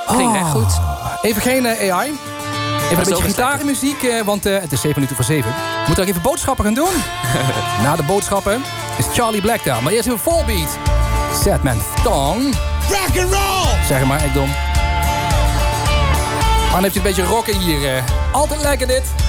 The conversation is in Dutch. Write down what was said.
Klinkt echt goed. Even geen AI. Even een beetje gitarenmuziek, want het is 7:07. Moet ik even boodschappen gaan doen? Na de boodschappen is Charlie Black daar. Maar eerst even Volbeat. Sad Man Thong. Rock and roll! Zeg maar, ik dom. Dan heeft hij een beetje rocken hier. Altijd lekker dit.